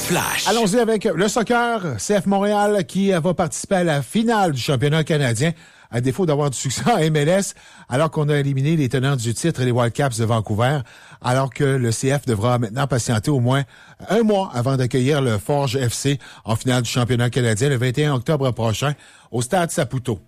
flash. Allons-y avec le soccer. CF Montréal qui va participer à la finale du championnat canadien, à défaut d'avoir du succès en MLS, alors qu'on a éliminé les tenants du titre, les Wildcats de Vancouver, alors que le CF devra maintenant patienter au moins un mois avant d'accueillir le Forge FC en finale du championnat canadien le 21 octobre prochain au Stade Saputo.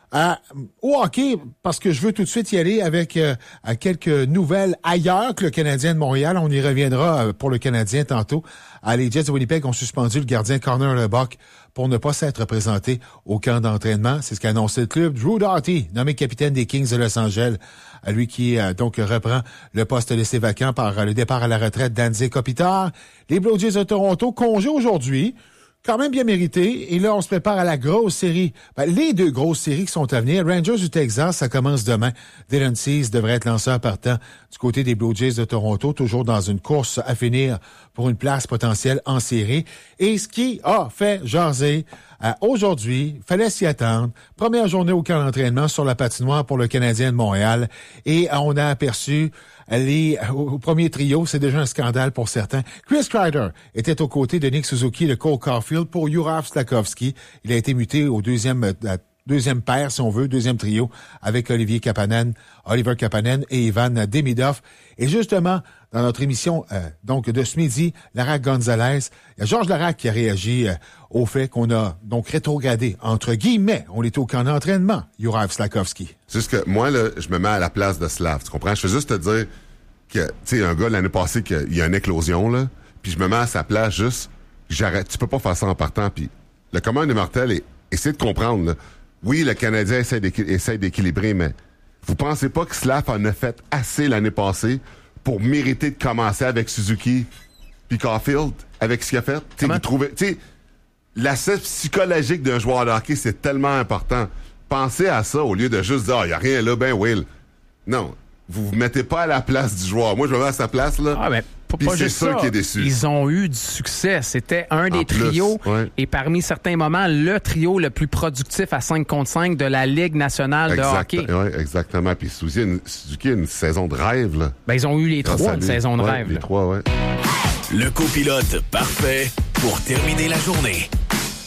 Au hockey, parce que je veux tout de suite y aller avec quelques nouvelles ailleurs que le Canadien de Montréal. On y reviendra pour le Canadien tantôt. Les Jets de Winnipeg ont suspendu le gardien Connor Lebock pour ne pas s'être présenté au camp d'entraînement. C'est ce qu'a annoncé le club. Drew Doughty, nommé capitaine des Kings de Los Angeles, lui qui donc reprend le poste laissé vacant par le départ à la retraite d'Anze Kopitar. Les Blue Jays de Toronto, congé aujourd'hui. Quand même bien mérité. Et là, on se prépare à la grosse série. Les deux grosses séries qui sont à venir. Rangers du Texas, ça commence demain. Dylan Cease devrait être lanceur partant du côté des Blue Jays de Toronto, toujours dans une course à finir pour une place potentielle en série. Et ce qui a fait jaser aujourd'hui, fallait s'y attendre. Première journée au camp d'entraînement sur la patinoire pour le Canadien de Montréal. Et on a aperçu au premier trio, c'est déjà un scandale pour certains. Chris Kreider était aux côtés de Nick Suzuki, de Cole Caulfield pour Juraj Slafkovský. Il a été muté au deuxième paire, si on veut, deuxième trio, avec Oliver Kapanen et Ivan Demidov. Et justement, dans notre émission donc de ce midi, Larac Gonzalez, il y a Georges Larac qui a réagi au fait qu'on a donc rétrogradé, entre guillemets, on était au camp d'entraînement, Juraj Slafkovský. C'est juste que moi, là, je me mets à la place de Slav, tu comprends? Je veux juste te dire que, tu sais, un gars l'année passée, qu'il y a une éclosion, là, puis je me mets à sa place juste, j'arrête, tu peux pas faire ça en partant, puis le commun des mortels, essaie de comprendre, là. Oui, le Canadien essaie d'équilibrer, mais vous pensez pas que Slav en a fait assez l'année passée pour mériter de commencer avec Suzuki puis Caulfield, avec ce qu'il a fait? Tu sais, l'aspect psychologique d'un joueur de hockey, c'est tellement important. Pensez à ça au lieu de juste dire « Ah, y a rien là, ben Will ». Non, vous vous mettez pas à la place du joueur. Moi, je me mets à sa place, là. Ah, ben, Puis pas c'est juste sûr ça. qu'il est déçu. Ils ont eu du succès. C'était un des trios et parmi certains moments, le trio le plus productif à 5 contre 5 de la Ligue nationale de hockey. Oui, exactement. Puis Suzuki a une saison de rêve, là. Ben, ils ont eu les trois une saison de rêve. Les trois, ouais. Le copilote parfait pour terminer la journée.